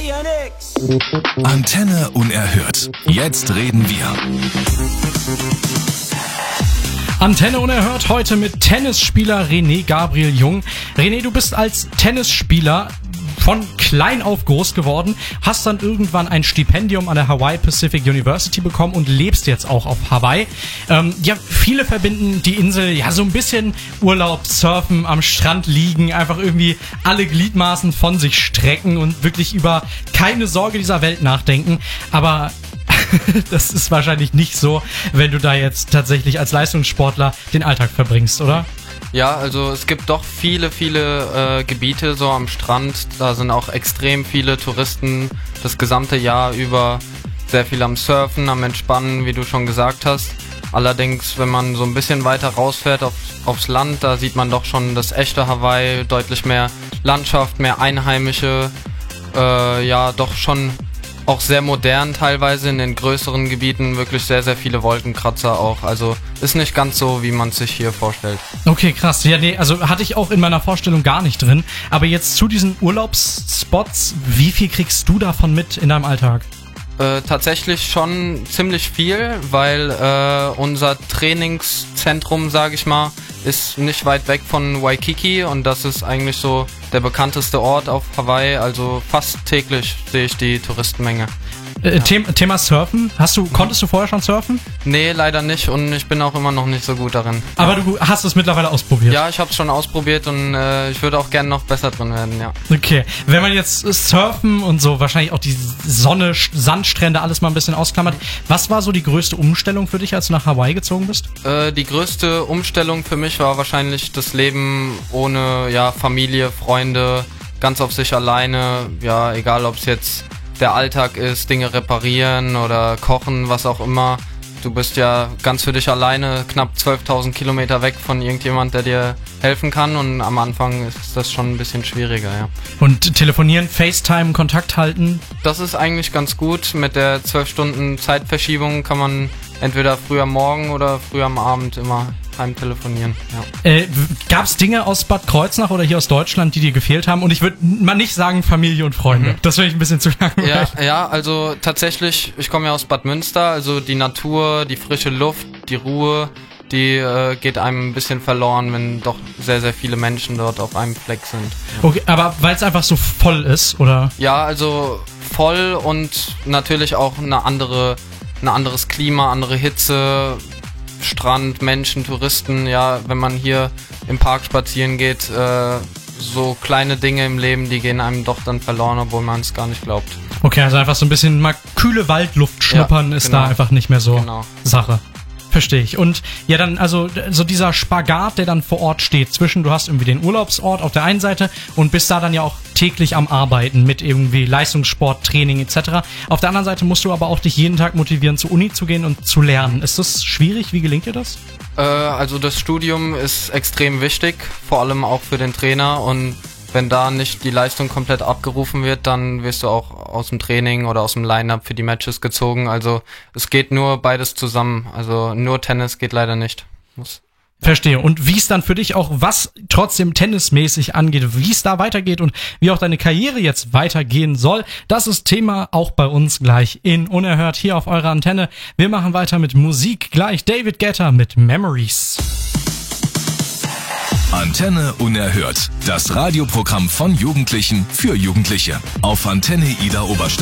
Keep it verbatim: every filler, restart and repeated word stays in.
Antenne Unerhört. Jetzt reden wir. Antenne Unerhört heute mit Tennisspieler René Gabriel Jung. René, du bist als Tennisspieler von klein auf groß geworden, hast dann irgendwann ein Stipendium an der Hawaii Pacific University bekommen und lebst jetzt auch auf Hawaii. Ähm, ja, viele verbinden die Insel ja so ein bisschen Urlaub, Surfen, am Strand liegen, einfach irgendwie alle Gliedmaßen von sich strecken und wirklich über keine Sorge dieser Welt nachdenken. Aber das ist wahrscheinlich nicht so, wenn du da jetzt tatsächlich als Leistungssportler den Alltag verbringst, oder? Ja, also es gibt doch viele, viele äh, Gebiete so am Strand. Da sind auch extrem viele Touristen das gesamte Jahr über, sehr viel am Surfen, am Entspannen, wie du schon gesagt hast. Allerdings, wenn man so ein bisschen weiter rausfährt auf, aufs Land, da sieht man doch schon das echte Hawaii, deutlich mehr Landschaft, mehr Einheimische, äh, ja doch schon auch sehr modern teilweise in den größeren Gebieten, wirklich sehr, sehr viele Wolkenkratzer auch. Also ist nicht ganz so, wie man es sich hier vorstellt. Okay, krass. Ja, nee, also hatte ich auch in meiner Vorstellung gar nicht drin. Aber jetzt zu diesen Urlaubsspots, wie viel kriegst du davon mit in deinem Alltag? Äh, tatsächlich schon ziemlich viel, weil äh, unser Trainingszentrum, sage ich mal, ist nicht weit weg von Waikiki und das ist eigentlich so der bekannteste Ort auf Hawaii, also fast täglich sehe ich die Touristenmenge. Äh, ja. Thema, Thema Surfen, hast du, konntest du vorher schon surfen? Nee, leider nicht und ich bin auch immer noch nicht so gut darin. Aber du hast es mittlerweile ausprobiert? Ja, ich habe es schon ausprobiert und äh, ich würde auch gerne noch besser drin werden, ja. Okay, wenn man jetzt Surfen und so wahrscheinlich auch die Sonne, Sandstrände, alles mal ein bisschen ausklammert, was war so die größte Umstellung für dich, als du nach Hawaii gezogen bist? Äh, die größte Umstellung für mich war wahrscheinlich das Leben ohne ja, Familie, Freunde, ganz auf sich alleine, ja, egal ob es jetzt der Alltag ist, Dinge reparieren oder kochen, was auch immer. Du bist ja ganz für dich alleine, knapp zwölftausend Kilometer weg von irgendjemand, der dir helfen kann und am Anfang ist das schon ein bisschen schwieriger, ja. Und telefonieren, FaceTime, Kontakt halten? Das ist eigentlich ganz gut. Mit der zwölf Stunden Zeitverschiebung kann man entweder früh am Morgen oder früh am Abend immer heim telefonieren, ja. Äh, Gab es Dinge aus Bad Kreuznach oder hier aus Deutschland, die dir gefehlt haben? Und ich würde mal nicht sagen Familie und Freunde. Mhm. Das finde ich ein bisschen zu lang. Ja, ja, also tatsächlich, ich komme ja aus Bad Münster, also die Natur, die frische Luft, die Ruhe, die äh, geht einem ein bisschen verloren, wenn doch sehr, sehr viele Menschen dort auf einem Fleck sind. Ja. Okay, aber weil es einfach so voll ist, oder? Ja, also voll und natürlich auch eine andere, ein anderes Klima, andere Hitze, Strand, Menschen, Touristen, ja, wenn man hier im Park spazieren geht, äh, so kleine Dinge im Leben, die gehen einem doch dann verloren, obwohl man es gar nicht glaubt. Okay, also einfach so ein bisschen mal kühle Waldluft schnuppern ja, ist genau. Da einfach nicht mehr so genau. Sache. Verstehe ich. Und ja, dann also so dieser Spagat, der dann vor Ort steht zwischen, du hast irgendwie den Urlaubsort auf der einen Seite und bist da dann ja auch täglich am Arbeiten mit irgendwie Leistungssport, Training et cetera. Auf der anderen Seite musst du aber auch dich jeden Tag motivieren, zur Uni zu gehen und zu lernen. Ist das schwierig? Wie gelingt dir das? Äh, also das Studium ist extrem wichtig, vor allem auch für den Trainer und wenn da nicht die Leistung komplett abgerufen wird, dann wirst du auch aus dem Training oder aus dem Line-Up für die Matches gezogen. Also es geht nur beides zusammen. Also nur Tennis geht leider nicht. Muss. Verstehe. Und wie es dann für dich auch, was trotzdem tennismäßig angeht, wie es da weitergeht und wie auch deine Karriere jetzt weitergehen soll, das ist Thema auch bei uns gleich in Unerhört hier auf eurer Antenne. Wir machen weiter mit Musik. Gleich David Guetta mit Memories. Antenne Unerhört. Das Radioprogramm von Jugendlichen für Jugendliche. Auf Antenne Ida Oberstein.